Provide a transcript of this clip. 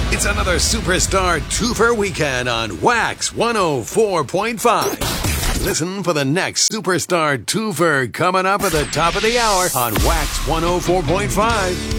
It's another Superstar Twofer weekend on Wax 104.5. Listen for the next Superstar Twofer coming up at the top of the hour on Wax 104.5.